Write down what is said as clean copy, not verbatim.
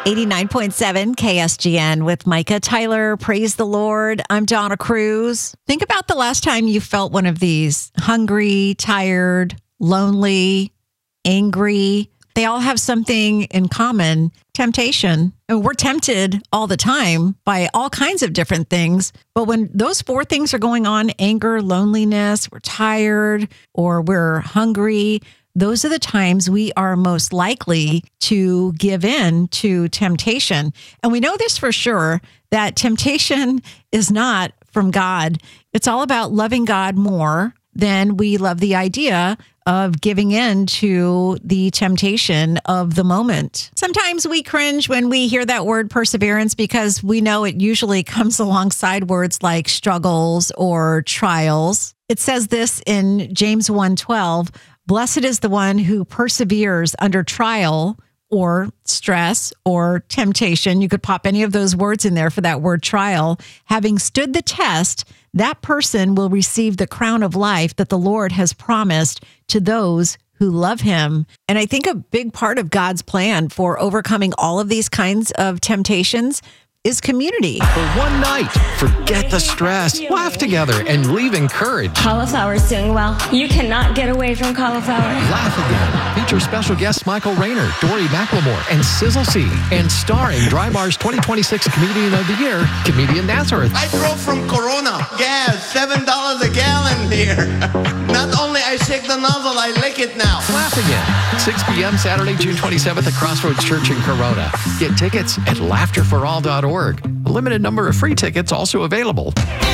89.7 KSGN with Micah Tyler. Praise the Lord. I'm Donna Cruz. Think about the last time you felt one of these: hungry, tired, lonely, angry. They all have something in common: temptation. And we're tempted all the time by all kinds of different things. But when those four things are going on, anger, loneliness, we're tired, or we're hungry, those are the times we are most likely to give in to temptation. And we know this for sure, that temptation is not from God. It's all about loving God more than we love the idea of giving in to the temptation of the moment. Sometimes we cringe when we hear that word perseverance because we know it usually comes alongside words like struggles or trials. It says this in James 1:12, "Blessed is the one who perseveres under trial," or stress, or temptation. You could pop any of those words in there for that word trial. "Having stood the test, that person will receive the crown of life that the Lord has promised to those who love him." And I think a big part of God's plan for overcoming all of these kinds of temptations is community. For one night, forget the stress, laugh together, and leave encouraged. Cauliflower's doing well. You cannot get away from cauliflower. Laugh Again features special guests Michael Rayner, Dory McLemore, and Sizzle C, and starring Dry Bar's 2026 Comedian of the Year, comedian Nazareth. I drove from Corona. Gas, $7 a gallon here. Not only I shake the nozzle, I lick it now. Laugh Again, 6 p.m. Saturday, June 27th at Crossroads Church in Corona. Get tickets at laughterforall.org. A limited number of free tickets also available.